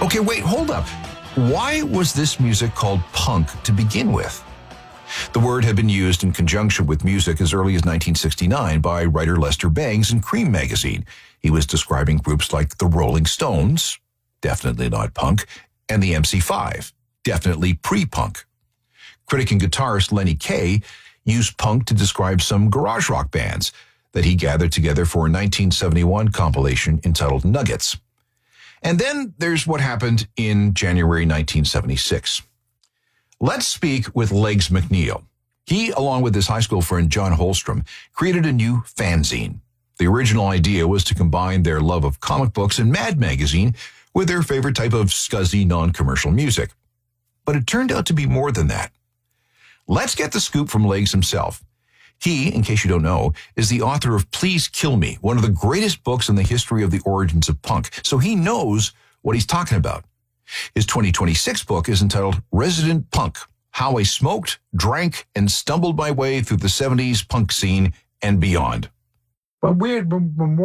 Okay, wait, hold up. Why was this music called punk to begin with? The word had been used in conjunction with music as early as 1969 by writer Lester Bangs in Cream magazine. He was describing groups like the Rolling Stones, definitely not punk, and the MC5, definitely pre-punk. Critic and guitarist Lenny Kaye used punk to describe some garage rock bands that he gathered together for a 1971 compilation entitled Nuggets. And then there's what happened in January 1976. Let's speak with Legs McNeil. He, along with his high school friend John Holstrom, created a new fanzine. The original idea was to combine their love of comic books and Mad Magazine with their favorite type of scuzzy, non-commercial music. But it turned out to be more than that. Let's get the scoop from Legs himself. He, in case you don't know, is the author of Please Kill Me, one of the greatest books in the history of the origins of punk, so he knows what he's talking about. His 2026 book is entitled Resident Punk, How I Smoked, Drank, and Stumbled My Way Through the 70s Punk Scene and Beyond. But weird,